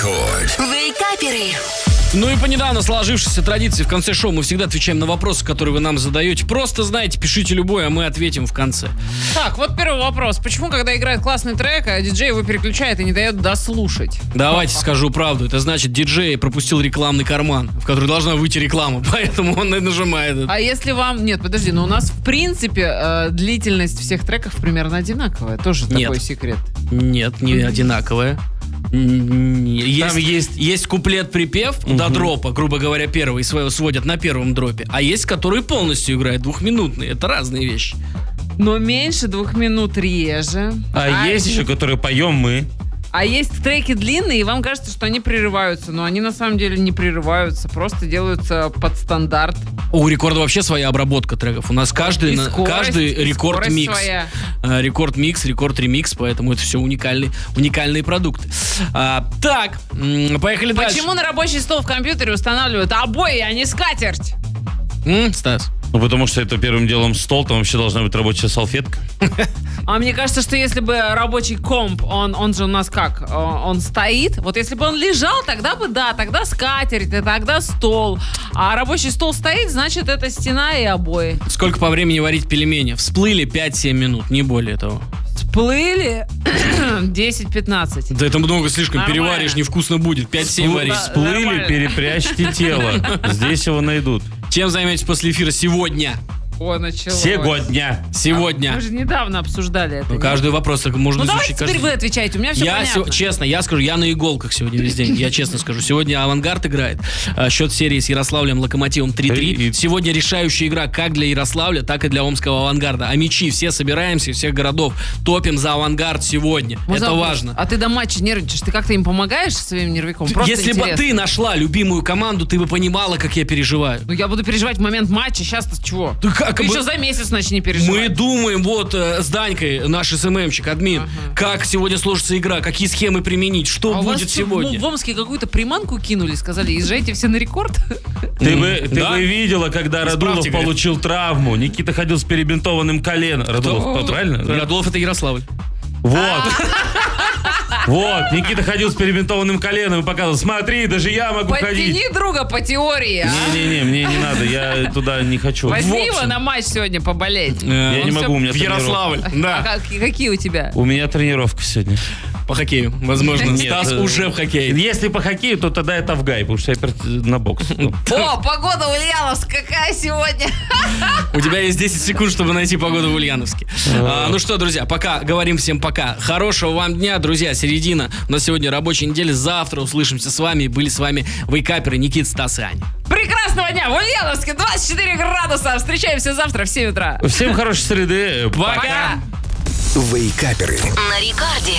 Рекорд. Вейкаперы. Ну и по недавно сложившейся традиции в конце шоу мы всегда отвечаем на вопросы, которые вы нам задаете. Просто, знаете, пишите любой, а мы ответим в конце. Так, вот первый вопрос. Почему, когда играет классный трек, а диджей его переключает и не дает дослушать? Давайте скажу правду. Это значит, диджей пропустил рекламный карман, в который должна выйти реклама, поэтому он и нажимает это. А если вам... Нет, подожди, но у нас в принципе длительность всех треков примерно одинаковая. Тоже Нет. такой секрет. Нет, не одинаковая. Там есть куплет-припев до дропа, грубо говоря, первый, своего сводят на первом дропе. А есть, которые полностью играют, двухминутные. Это разные вещи. Но меньше 2 минут реже. А есть еще, которые поем мы. А есть треки длинные, и вам кажется, что они прерываются. Но они на самом деле не прерываются, просто делаются под стандарт. У рекорда вообще своя обработка треков. У нас каждый И рекорд-микс. своя. Рекорд-микс, рекорд-ремикс, поэтому это все уникальные продукты. Так, поехали дальше. Почему на рабочий стол в компьютере устанавливают обои, а не скатерть? Стас? Ну, потому что это первым делом стол, там вообще должна быть рабочая салфетка. А мне кажется, что если бы рабочий комп, он же у нас как? Он стоит. Вот если бы он лежал, тогда бы да, тогда скатерть, тогда стол. А рабочий стол стоит, значит, это стена и обои. Сколько по времени варить пельмени? Всплыли 5-7 минут, не более того. Всплыли 10-15. Да это много слишком, Нормально. переваришь, невкусно будет. 5-7 варить. Всплыли, нормально. перепрячьте тело. Здесь его найдут. Чем займетесь после эфира сегодня? О, началось. Сегодня. Сегодня. Мы же недавно обсуждали это. Ну, каждый вопрос так можно Ну изучить. давайте теперь вы отвечайте, у меня все понятно. Честно, я скажу, я на иголках сегодня весь день. Я честно скажу. Сегодня «Авангард» играет. Счет серии с Ярославлем «Локомотивом» 3-3. Сегодня решающая игра как для Ярославля, так и для омского «Авангарда». А мячи все собираемся, из всех городов. Топим за «Авангард» сегодня. Это важно. А ты до матча нервничаешь, ты как-то им помогаешь своим нервиком? Просто Если интересно. бы ты нашла любимую команду, ты бы понимала, как я переживаю. Ну я буду переживать в момент матча, сейчас-то чего? Да как Ты бы- еще за месяц начни переживать. Мы думаем, вот, с Данькой, наш СММщик, админ, как сегодня сложится игра, какие схемы применить, что А у вас будет что, сегодня. в Омске какую-то приманку кинули, сказали, езжайте все на рекорд. Ты бы Да? видела, когда Исправьте, Радулов говорит. получил травму. Никита ходил с перебинтованным коленом. Радулов, правильно? Радулов — это Ярославль. Вот. Вот, Никита ходил с перебинтованным коленом и показывал, смотри, даже я могу ходить. Подтяни друга по теории, а? Не-не-не, мне не надо, я туда не хочу. Возьми В его общем, на матч сегодня поболеть. Я Он не всё- могу, у меня В тренировка. Ярославль, А да. какие у тебя? У меня тренировка сегодня. По хоккею, возможно. Нет, Стас уже в хоккее. Если по хоккею, то тогда это в гай, потому что я на бокс. О, погода в Ульяновске какая сегодня? У тебя есть 10 секунд, чтобы найти погоду в Ульяновске. Ну что, друзья, пока. Говорим всем пока. Хорошего вам дня, друзья. Середина. У нас сегодня рабочая неделя. Завтра услышимся с вами. Были с вами вейкаперы Никита, Стас и Аня. Прекрасного дня! В Ульяновске 24 градуса. Встречаемся завтра в 7 утра. Всем хорошей среды. Пока! Вейкаперы. На рекорде.